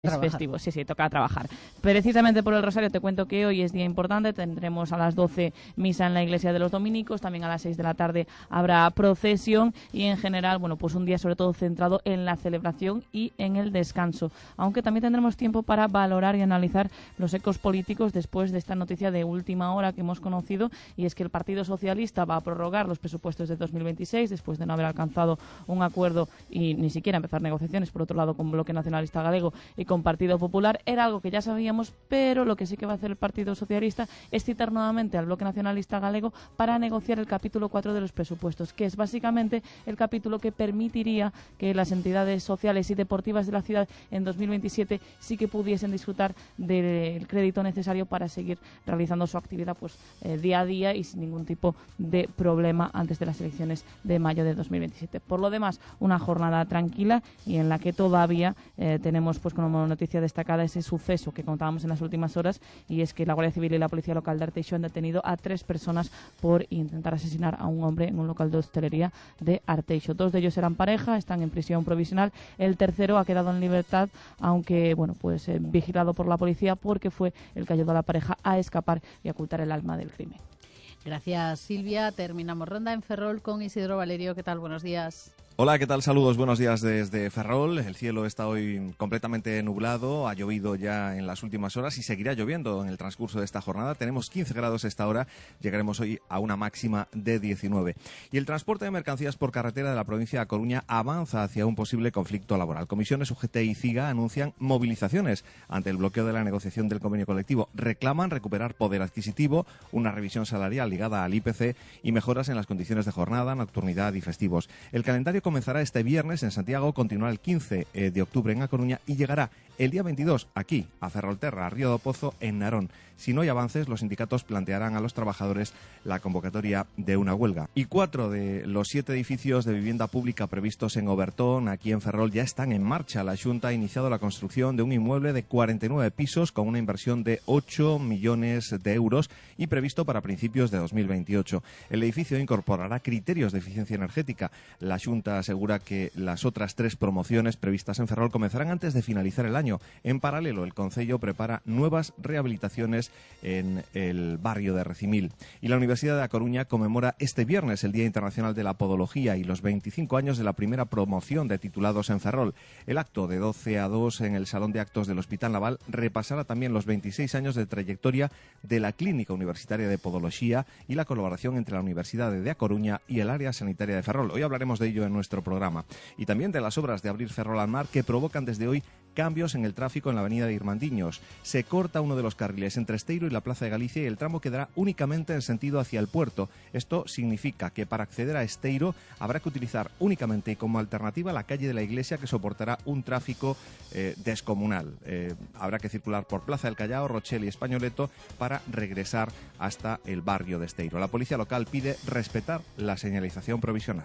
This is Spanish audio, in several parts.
Es festivo, sí, toca trabajar. Precisamente por el Rosario te cuento que hoy es día importante, tendremos a las 12 misa en la iglesia de los dominicos, también a las 6 de la tarde habrá procesión y en general, bueno, pues un día sobre todo centrado en la celebración y en el descanso, aunque también tendremos tiempo para valorar y analizar los ecos políticos después de esta noticia de última hora que hemos conocido, y es que el Partido Socialista va a prorrogar los presupuestos de 2026 después de no haber alcanzado un acuerdo y ni siquiera empezar negociaciones, por otro lado, con Bloque Nacionalista Galego y con Partido Popular. Era algo que ya sabíamos, pero lo que sí que va a hacer el Partido Socialista es citar nuevamente al Bloque Nacionalista Galego para negociar el capítulo 4 de los presupuestos, que es básicamente el capítulo que permitiría que las entidades sociales y deportivas de la ciudad en 2027 sí que pudiesen disfrutar del crédito necesario para seguir realizando su actividad pues día a día y sin ningún tipo de problema antes de las elecciones de mayo de 2027. Por lo demás, una jornada tranquila y en la que todavía tenemos pues como noticia destacada ese suceso que contábamos en las últimas horas, y es que la Guardia Civil y la Policía Local de Arteixo han detenido a 3 personas por intentar asesinar a un hombre en un local de hostelería de Arteixo. 2 de ellos eran pareja, están en prisión provisional. El tercero ha quedado en libertad, aunque bueno, pues vigilado por la policía porque fue el que ayudó a la pareja a escapar y a ocultar el alma del crimen. Gracias, Silvia. Terminamos ronda en Ferrol con Isidro Valerio. ¿Qué tal? Buenos días. Hola, ¿qué tal? Saludos, buenos días desde Ferrol. El cielo está hoy completamente nublado, ha llovido ya en las últimas horas y seguirá lloviendo en el transcurso de esta jornada. Tenemos 15 grados a esta hora, llegaremos hoy a una máxima de 19. Y el transporte de mercancías por carretera de la provincia de A Coruña avanza hacia un posible conflicto laboral. Comisiones UGT y CIGA anuncian movilizaciones ante el bloqueo de la negociación del convenio colectivo. Reclaman recuperar poder adquisitivo, una revisión salarial ligada al IPC y mejoras en las condiciones de jornada, nocturnidad y festivos. El calendario comenzará este viernes en Santiago, continuará el 15 de octubre en A Coruña y llegará el día 22 aquí, a Ferrolterra, a Río do Pozo, en Narón. Si no hay avances, los sindicatos plantearán a los trabajadores la convocatoria de una huelga. Y 4 de los 7 edificios de vivienda pública previstos en Obertón, aquí en Ferrol, ya están en marcha. La Xunta ha iniciado la construcción de un inmueble de 49 pisos con una inversión de 8 millones de euros y previsto para principios de 2028. El edificio incorporará criterios de eficiencia energética. La Xunta asegura que las otras 3 promociones previstas en Ferrol comenzarán antes de finalizar el año. En paralelo, el Concello prepara nuevas rehabilitaciones en el barrio de Recimil. Y la Universidad de A Coruña conmemora este viernes el Día Internacional de la Podología y los 25 años de la primera promoción de titulados en Ferrol. El acto de 12 a 2 en el Salón de Actos del Hospital Naval repasará también los 26 años de trayectoria de la Clínica Universitaria de Podología y la colaboración entre la Universidad de A Coruña y el área sanitaria de Ferrol. Hoy hablaremos de ello en nuestro programa. Y también de las obras de abrir Ferrol al mar que provocan desde hoy cambios en el tráfico en la avenida de Irmandiños. Se corta uno de los carriles entre Esteiro y la Plaza de Galicia y el tramo quedará únicamente en sentido hacia el puerto. Esto significa que para acceder a Esteiro habrá que utilizar únicamente y como alternativa la calle de la Iglesia, que soportará un tráfico descomunal. Habrá que circular por Plaza del Callao, Rochelle y Españoleto para regresar hasta el barrio de Esteiro. La policía local pide respetar la señalización provisional.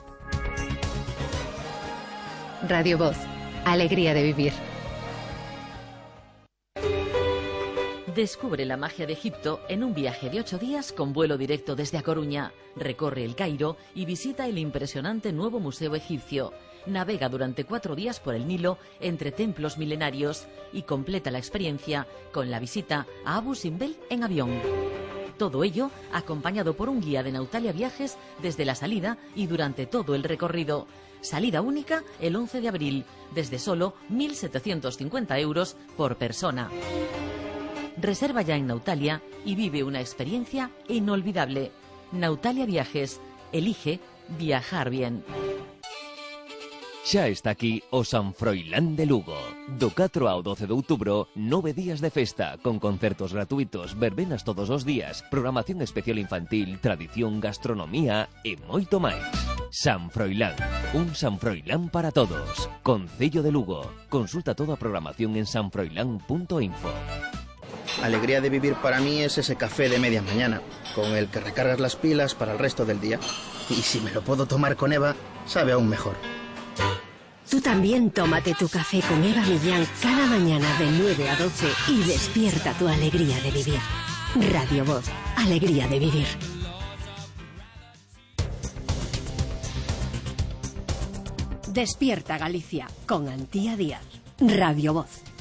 Radio Voz. Alegría de vivir. Descubre la magia de Egipto en un viaje de 8 días con vuelo directo desde A Coruña. Recorre el Cairo y visita el impresionante nuevo museo egipcio. Navega durante 4 días por el Nilo entre templos milenarios y completa la experiencia con la visita a Abu Simbel en avión. Todo ello acompañado por un guía de Nautalia Viajes desde la salida y durante todo el recorrido. Salida única el 11 de abril, desde solo 1.750 euros por persona. Reserva ya en Nautalia y vive una experiencia inolvidable. Nautalia Viajes. Elige viajar bien. Xa está aquí o San Froilán de Lugo. Do 4 ao 12 de outubro, 9 días de festa, con concertos gratuitos, verbenas todos os días, programación especial infantil, tradición, gastronomía e moito máis. San Froilán, un San Froilán para todos. Concello de Lugo. Consulta toda a programación en sanfroilán.info. Alegría de vivir para mí es ese café de media mañana, con el que recargas las pilas para el resto del día. Y si me lo puedo tomar con Eva, sabe aún mejor. Tú también tómate tu café con Eva Millán cada mañana de 9 a 12 y despierta tu alegría de vivir. Radio Voz, alegría de vivir. Despierta Galicia con Antía Díaz. Radio Voz.